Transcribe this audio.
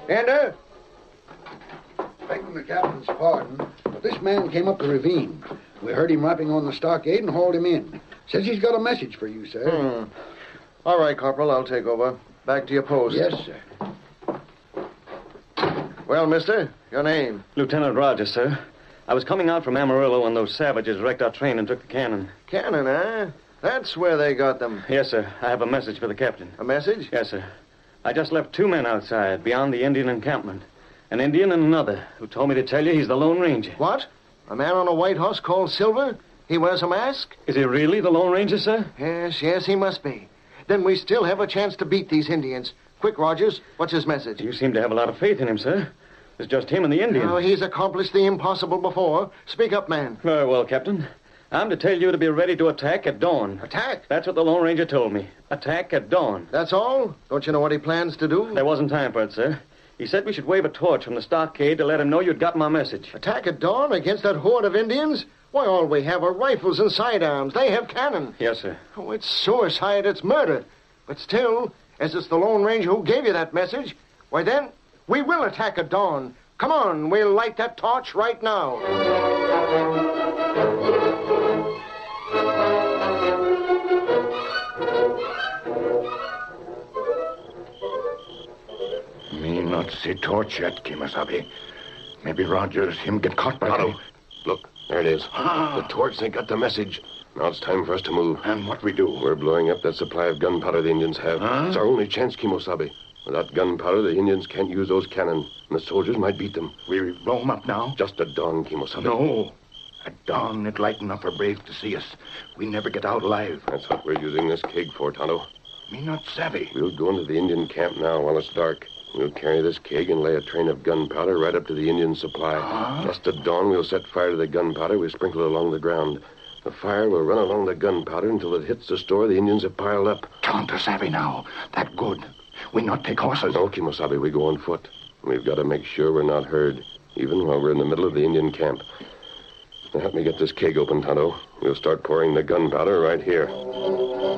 Enter. Begging the captain's pardon, but this man came up the ravine. We heard him rapping on the stockade and hauled him in. Says he's got a message for you, sir. All right, Corporal, I'll take over. Back to your post. Yes, sir. Well, mister, your name? Lieutenant Rogers, sir. I was coming out from Amarillo when those savages wrecked our train and took the cannon. Cannon, eh? That's where they got them. Yes, sir. I have a message for the captain. A message? Yes, sir. I just left 2 men outside, beyond the Indian encampment. An Indian and another, who told me to tell you he's the Lone Ranger. What? A man on a white horse called Silver? He wears a mask? Is he really the Lone Ranger, sir? Yes, he must be. Then we still have a chance to beat these Indians. Quick, Rogers, what's his message? You seem to have a lot of faith in him, sir. It's just him and the Indian. Oh, he's accomplished the impossible before. Speak up, man. Very well, Captain. I'm to tell you to be ready to attack at dawn. Attack? That's what the Lone Ranger told me. Attack at dawn. That's all? Don't you know what he plans to do? There wasn't time for it, sir. He said we should wave a torch from the stockade to let him know you'd got my message. Attack at dawn against that horde of Indians? Why, all we have are rifles and sidearms. They have cannon. Yes, sir. Oh, it's suicide. It's murder. But still, as it's the Lone Ranger who gave you that message, why then, we will attack at dawn. Come on, we'll light that torch right now. Me not see torch yet, Kimasabi. Maybe Rogers, him get caught by... Tonto, look, there it is. The torch, they got the message. Now it's time for us to move. And what we do? We're blowing up that supply of gunpowder the Indians have. It's our only chance, Kimosabe. Without gunpowder, the Indians can't use those cannon, and the soldiers might beat them. We blow 'em up now? Just at dawn, Kimosabe. No. At dawn, it lighten up for brave to see us. We never get out alive. That's what we're using this keg for, Tonto. Me not savvy. We'll go into the Indian camp now while it's dark. We'll carry this keg and lay a train of gunpowder right up to the Indian supply. Just at dawn, we'll set fire to the gunpowder we sprinkle it along the ground. The fire will run along the gunpowder until it hits the store the Indians have piled up. Tonto savvy now. That good. We not take horses. No, Kimosabe, we go on foot. We've got to make sure we're not heard, even while we're in the middle of the Indian camp. Now help me get this keg open, Tonto. We'll start pouring the gunpowder right here.